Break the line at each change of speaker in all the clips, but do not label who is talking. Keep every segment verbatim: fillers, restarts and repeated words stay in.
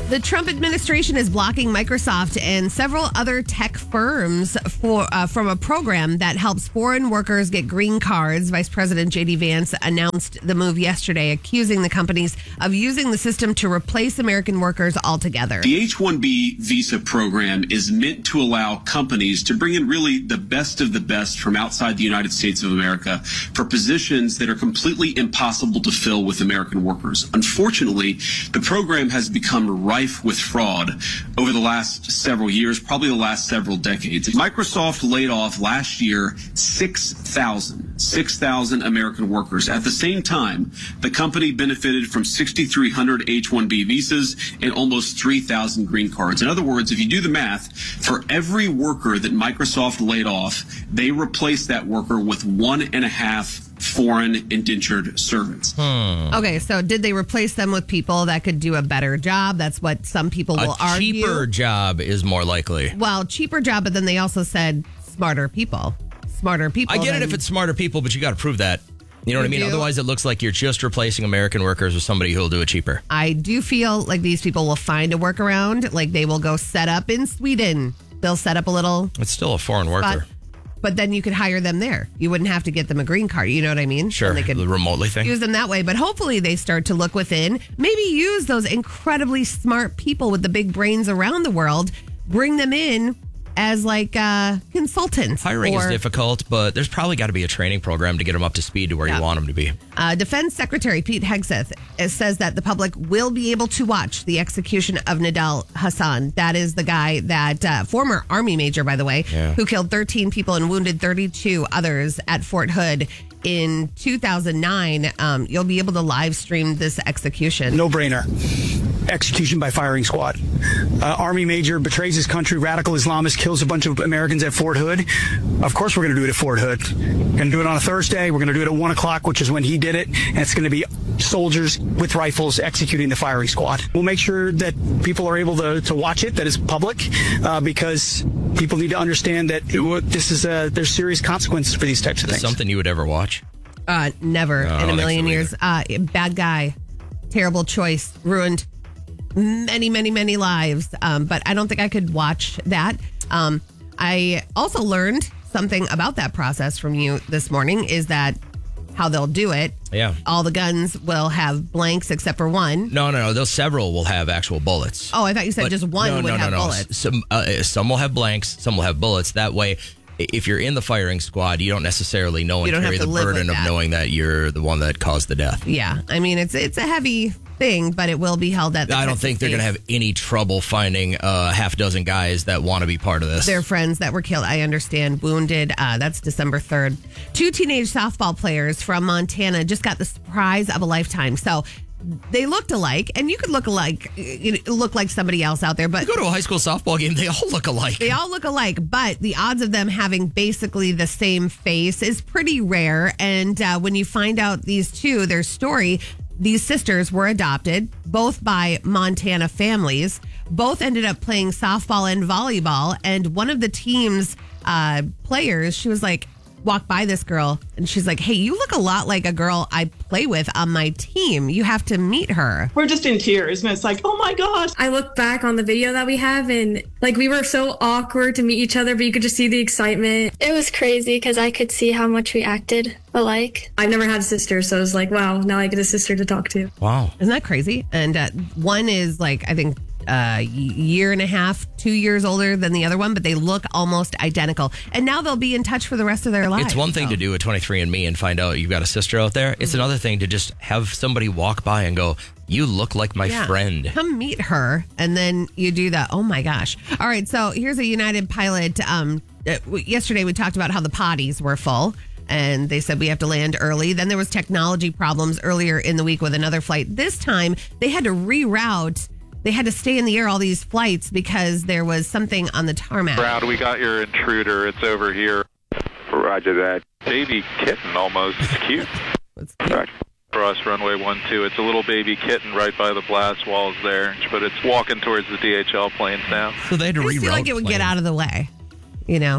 The Trump administration is blocking Microsoft and several other tech firms for uh, from a program that helps foreign workers get green cards. Vice President J D Vance announced the move yesterday, accusing the companies of using the system to replace American workers altogether.
The H one B visa program is meant to allow companies to bring in really the best of the best from outside the United States of America for positions that are completely impossible to fill with American workers. Unfortunately, the program has become rife with fraud over the last several years, probably the last several decades. Microsoft laid off last year six thousand, six thousand American workers. At the same time, the company benefited from six thousand three hundred H one B visas and almost three thousand green cards. In other words, if you do the math, for every worker that Microsoft laid off, they replaced that worker with one and a half foreign indentured servants.
Hmm. Okay, so did they replace them with people that could do a better job? That's what some people will
a
argue.
A cheaper job is more likely.
Well, cheaper job, but then they also said smarter people. Smarter people.
I get
than,
it if it's smarter people, but you got to prove that. You know what I mean?
do.
Otherwise, it looks like you're just replacing American workers with somebody who'll do it cheaper.
I do feel like these people will find a workaround. Like they will go set up in Sweden. They'll set up a little...
It's still a foreign worker.
Spot. But then you could hire them there. You wouldn't have to get them a green card. You know what I mean?
Sure,
and they could
the remotely thing.
Use them that way. But hopefully they start to look within. Maybe use those incredibly smart people with the big brains around the world. Bring them in as like uh, consultants.
Hiring
or,
is difficult, but there's probably got to be a training program to get them up to speed to where
yeah.
you want them to be.
Uh, Defense Secretary Pete Hegseth says that the public will be able to watch the execution of Nidal Hassan. That is the guy that, uh, former Army major, by the way,
yeah.
who killed thirteen people and wounded thirty-two others at Fort Hood in two thousand nine. Um, you'll be able to live stream this execution.
No brainer. Execution by firing squad. Uh, Army major betrays his country, radical Islamist, kills a bunch of Americans at Fort Hood. Of course we're going to do it at Fort Hood. We're going to do it on a Thursday. We're going to do it at one o'clock, which is when he did it. And it's going to be soldiers with rifles executing the firing squad. We'll make sure that people are able to, to watch it, that it's public, uh, because people need to understand that it, this is a, there's serious consequences for these types of things.
Something you would ever watch?
Uh, never
no,
in a million
so
years. Uh, bad guy. Terrible choice. Ruined many, many, many lives. Um, but I don't think I could watch that. Um, I also learned something about that process from you this morning, is that how they'll do it.
Yeah.
All the guns will have blanks except for one.
No, no, no. Those several will have actual bullets.
Oh, I thought you said
But
just one
no,
would
no,
have
no, no.
bullets.
Some, uh, some will have blanks, some will have bullets. That way, if you're in the firing squad, you don't necessarily know and
You don't
carry
have to
the
live
burden
with
of
that.
knowing that you're the one that caused the death.
Yeah. I mean, it's it's a heavy thing, but it will be held at the
I don't
Texas
think they're
State.
going to have any trouble finding a half dozen guys that want to be part of this.
Their friends that were killed, I understand, wounded. Uh, that's December third. Two teenage softball players from Montana just got the surprise of a lifetime. So they looked alike, and you could look alike, you know, look like somebody else out there. But
you go to a high school softball game, they all look alike.
They all look alike, but the odds of them having basically the same face is pretty rare. And uh, when you find out these two, their story, these sisters were adopted, both by Montana families. Both ended up playing softball and volleyball. And one of the team's uh, players, she was like, walked by this girl, and she's like, hey, you look a lot like a girl I play with on my team. You have to meet her.
We're just in tears, and it's like, oh my gosh.
I look back on the video that we have, and like we were so awkward to meet each other, but you could just see the excitement.
It was crazy because I could see how much we acted alike.
I've never had a sister, so it was like, wow, now I get a sister to talk to.
Wow.
Isn't that crazy? And uh, one is like, I think, a year and a half, two years older than the other one, but they look almost identical. And now they'll be in touch for the rest of their lives.
It's one thing
so.
to do a twenty-three and me and find out you've got a sister out there. It's another thing to just have somebody walk by and go, you look like my
Yeah.
friend.
Come meet her. And then you do that. Oh my gosh. All right. So here's a United pilot. Um, uh, yesterday we talked about how the potties were full. And they said we have to land early. Then there was technology problems earlier in the week with another flight. This time they had to reroute. They had to stay in the air all these flights because there was something on the tarmac.
Brown, we got your intruder. It's over here.
Roger that.
Baby kitten almost. It's cute.
It's cute.
Roger.
Cross runway one two. It's a little baby kitten right by the blast walls there, but it's walking towards the D H L planes now.
So they had to
I
reroute.
just feel like it would
planes.
get out of the way, you know.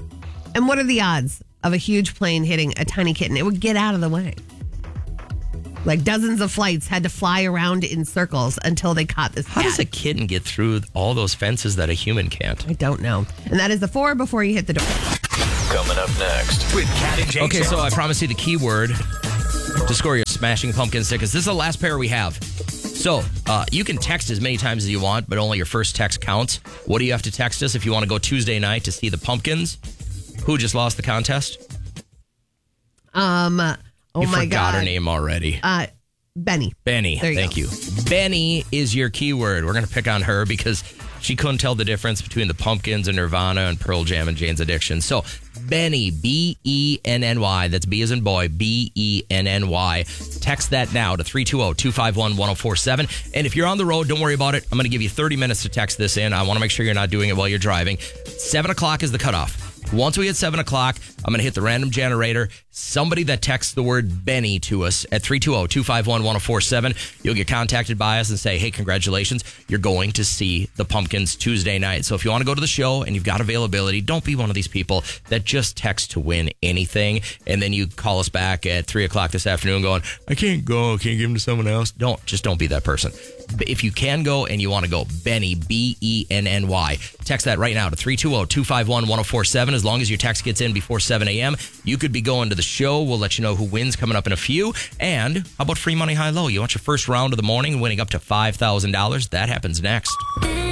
And what are the odds of a huge plane hitting a tiny kitten? It would get out of the way. Like dozens of flights had to fly around in circles until they caught this
How
cat.
does a kitten get through all those fences that a human can't?
I don't know. And that is the four before you hit the door.
Coming up next with Cat and Jason.
Okay, so I promised you the keyword to score your Smashing Pumpkins tickets. This is the last pair we have. So uh, you can text as many times as you want, but only your first text counts. What do you have to text us if you want to go Tuesday night to see the Pumpkins? Who just lost the contest?
Um. Oh
you
my
forgot
God.
her name already.
Uh, Benny.
Benny.
There you
Thank
go.
you. Benny is your keyword. We're going to pick on her because she couldn't tell the difference between the Pumpkins and Nirvana and Pearl Jam and Jane's Addiction. So Benny, B E N N Y. That's B as in boy, B E N N Y. Text that now to three two zero, two five one, one zero four seven. And if you're on the road, don't worry about it. I'm going to give you thirty minutes to text this in. I want to make sure you're not doing it while you're driving. seven o'clock is the cutoff. Once we hit seven o'clock, I'm going to hit the random generator. Somebody that texts the word Benny to us at three two zero, two five one, one zero four seven, you'll get contacted by us and say, hey, congratulations, you're going to see the Pumpkins Tuesday night. So if you want to go to the show and you've got availability, don't be one of these people that just text to win anything. And then you call us back at three o'clock this afternoon going, I can't go, I can't give them to someone else. Don't, just don't be that person. If you can go and you want to go, Benny, B E N N Y, text that right now to three two zero, two five one, one zero four seven. As long as your text gets in before seven a.m., you could be going to the show. We'll let you know who wins coming up in a few. And how about free money high low? You want your first round of the morning winning up to five thousand dollars? That happens next.